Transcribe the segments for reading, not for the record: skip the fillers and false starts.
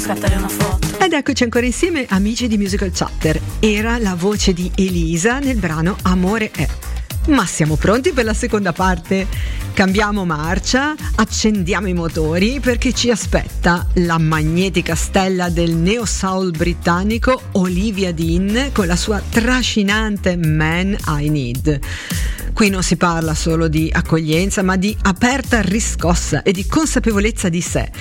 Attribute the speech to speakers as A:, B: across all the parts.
A: scattare una foto.
B: Ed eccoci ancora insieme, amici di Musical Chatter. Era la voce di Elisa nel brano Amore è. Ma siamo pronti per la seconda parte? Cambiamo marcia, accendiamo i motori perché ci aspetta la magnetica stella del neo soul britannico Olivia Dean con la sua trascinante Man I Need. Qui non si parla solo di accoglienza, ma di aperta riscossa e di consapevolezza di sé.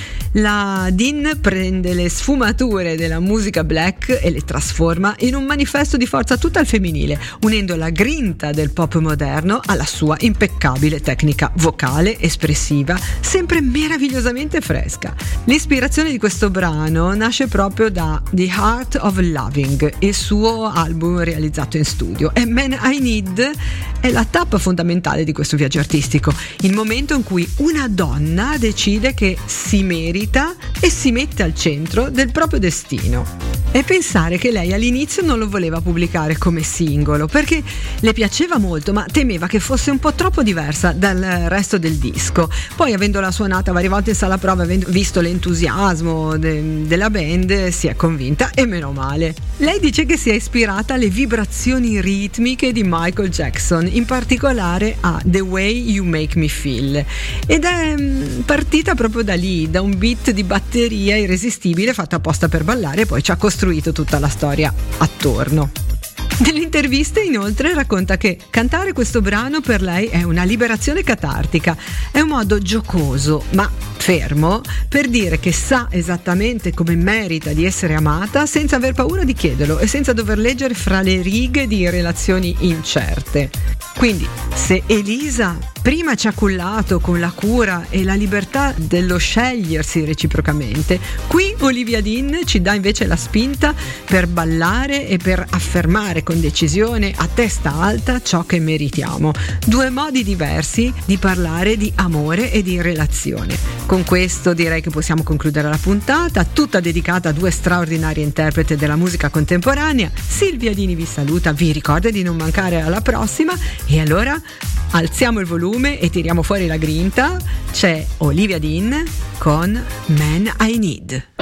B: La Dean prende le sfumature della musica black e le trasforma in un manifesto di forza tutta al femminile, unendo la grinta del pop moderno alla sua impeccabile tecnica vocale, espressiva, sempre meravigliosamente fresca. L'ispirazione di questo brano nasce proprio da The Heart of Loving, il suo album realizzato in studio, e Man I Need è la tappa fondamentale di questo viaggio artistico, il momento in cui una donna decide che si merita e si mette al centro del proprio destino. E pensare che lei all'inizio non lo voleva pubblicare come singolo perché le piaceva molto, ma temeva che fosse un po' troppo diversa dal resto del disco. Poi, avendola suonata varie volte in sala prova, avendo visto l'entusiasmo della band, si è convinta, e meno male. Lei dice che si è ispirata alle vibrazioni ritmiche di Michael Jackson, in particolare a The Way You Make Me Feel, ed è partita proprio da lì, da un beat di batteria irresistibile fatto apposta per ballare, e poi ci ha costruito tutta la storia attorno. Nelle interviste inoltre racconta che cantare questo brano per lei è una liberazione catartica, è un modo giocoso ma fermo per dire che sa esattamente come merita di essere amata senza aver paura di chiederlo e senza dover leggere fra le righe di relazioni incerte. Quindi, se Elisa prima ci ha cullato con la cura e la libertà dello scegliersi reciprocamente, qui Olivia Dean ci dà invece la spinta per ballare e per affermare con decisione a testa alta ciò che meritiamo. Due modi diversi di parlare di amore e di relazione. Con questo direi che possiamo concludere la puntata, tutta dedicata a due straordinarie interpreti della musica contemporanea. Silvia Dini vi saluta, vi ricorda di non mancare alla prossima, e allora alziamo il volume e tiriamo fuori la grinta. C'è Olivia Dean con Man I Need.